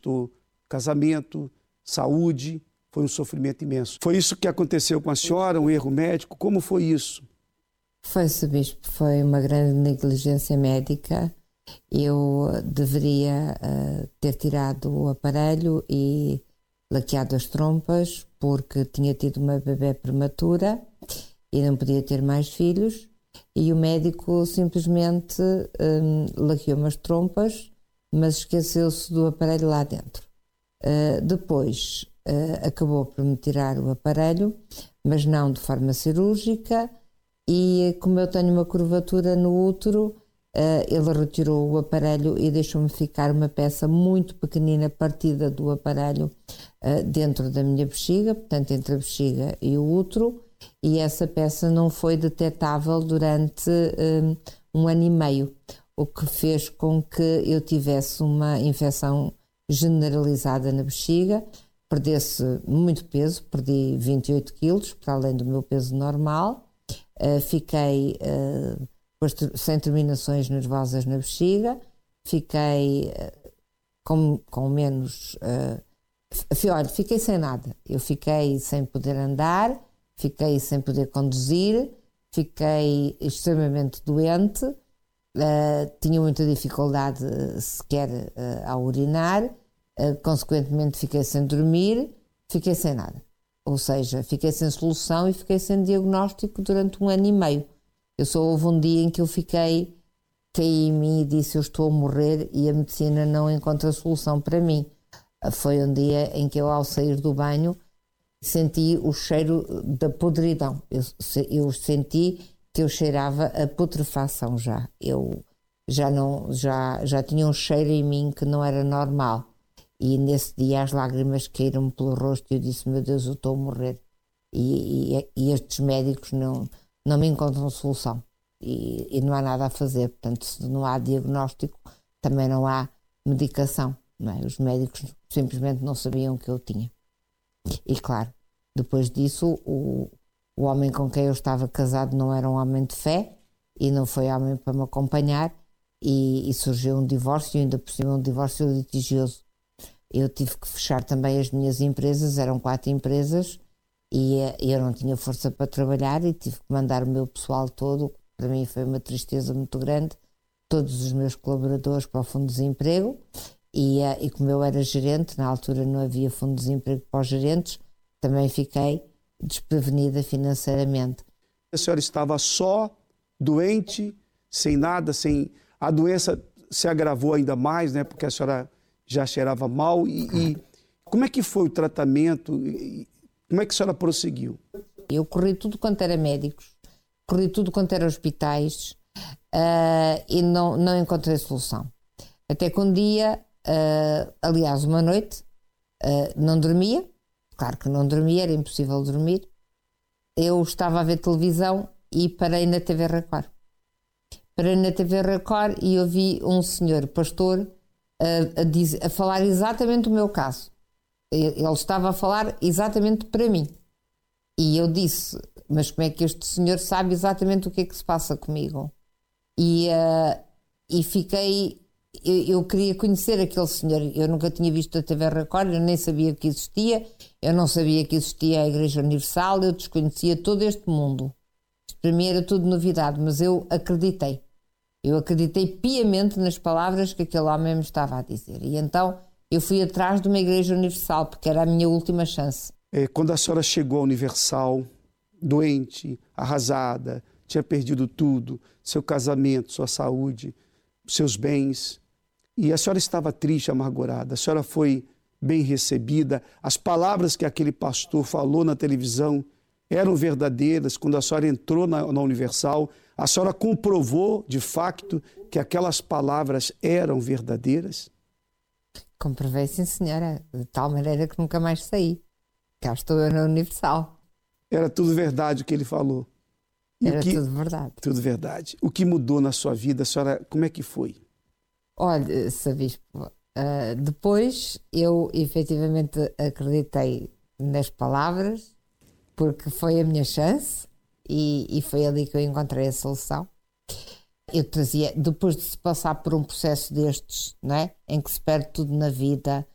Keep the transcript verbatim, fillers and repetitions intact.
custou casamento, saúde, foi um sofrimento imenso. Foi isso que aconteceu com a senhora, um erro médico? Como foi isso? Foi, Sr. Bispo, foi uma grande negligência médica. Eu deveria uh, ter tirado o aparelho e laqueado as trompas, porque tinha tido uma bebé prematura e não podia ter mais filhos, e o médico simplesmente um, laqueou-me as trompas, mas esqueceu-se do aparelho lá dentro. Uh, depois uh, acabou por me tirar o aparelho, mas não de forma cirúrgica, e como eu tenho uma curvatura no útero, Uh, ele retirou o aparelho e deixou-me ficar uma peça muito pequenina partida do aparelho uh, dentro da minha bexiga, portanto entre a bexiga e o útero, e essa peça não foi detectável durante um, um ano e meio, o que fez com que eu tivesse uma infecção generalizada na bexiga, perdesse muito peso, perdi vinte e oito quilos, para além do meu peso normal, uh, fiquei... Uh, sem terminações nervosas na bexiga, fiquei uh, com, com menos... Uh, olha, fiquei sem nada. Eu fiquei sem poder andar, fiquei sem poder conduzir, fiquei extremamente doente, uh, tinha muita dificuldade uh, sequer uh, a urinar, uh, consequentemente fiquei sem dormir, fiquei sem nada. Ou seja, fiquei sem solução e fiquei sem diagnóstico durante um ano e meio. Eu só houve um dia em que eu fiquei, caí em mim e disse: eu estou a morrer e a medicina não encontra solução para mim. Foi um dia em que eu, ao sair do banho, senti o cheiro da podridão. Eu, eu senti que eu cheirava a putrefação já. Eu já, não, já, já tinha um cheiro em mim que não era normal. E nesse dia as lágrimas caíram-me pelo rosto e eu disse: meu Deus, eu estou a morrer. E, e, e estes médicos não... não me encontram solução e, e não há nada a fazer. Portanto, se não há diagnóstico, também não há medicação, não é? Os médicos simplesmente não sabiam o que eu tinha. E claro, depois disso, o, o homem com quem eu estava casado não era um homem de fé e não foi homem para me acompanhar, e, e surgiu um divórcio, e ainda por cima um divórcio litigioso. Eu tive que fechar também as minhas empresas, eram quatro empresas, e eu não tinha força para trabalhar e tive que mandar o meu pessoal todo. Para mim foi uma tristeza muito grande, todos os meus colaboradores para o Fundo de Desemprego, e, e como eu era gerente, na altura não havia Fundo de Desemprego para os gerentes, também fiquei desprevenida financeiramente. A senhora estava só, doente, sem nada, sem... a doença se agravou ainda mais, né? Porque a senhora já cheirava mal. E, e como é que foi o tratamento? Como é que a senhora prosseguiu? Eu corri tudo quanto era médicos, corri tudo quanto era hospitais, uh, e não, não encontrei solução. Até que um dia, uh, aliás uma noite, uh, não dormia, claro que não dormia, era impossível dormir. Eu estava a ver televisão e parei na T V Record. Parei na T V Record e ouvi um senhor pastor uh, a, dizer, a falar exatamente o meu caso. Ele estava a falar exatamente para mim. E eu disse: mas como é que este senhor sabe exatamente o que é que se passa comigo? E, uh, e fiquei... Eu, eu queria conhecer aquele senhor. Eu nunca tinha visto a T V Record, eu nem sabia que existia. Eu não sabia que existia a Igreja Universal, eu desconhecia todo este mundo. Isto para mim era tudo novidade, mas eu acreditei. Eu acreditei piamente nas palavras que aquele homem me estava a dizer. E então... eu fui atrás de uma Igreja Universal, porque era a minha última chance. É, quando a senhora chegou à Universal, doente, arrasada, tinha perdido tudo, seu casamento, sua saúde, seus bens, e a senhora estava triste, amargurada, a senhora foi bem recebida, as palavras que aquele pastor falou na televisão eram verdadeiras. Quando a senhora entrou na, na Universal, a senhora comprovou, de facto, que aquelas palavras eram verdadeiras? Comprovei, sim, senhora, de tal maneira que nunca mais saí. Cá estou eu na Universal. Era tudo verdade o que ele falou? E Era que... tudo verdade. Tudo verdade. O que mudou na sua vida, a senhora, como é que foi? Olha, Sr. Bispo, uh, depois eu efetivamente acreditei nas palavras, porque foi a minha chance e, e foi ali que eu encontrei a solução. Eu trazia, depois de se passar por um processo destes, não é? Em que se perde tudo na vida,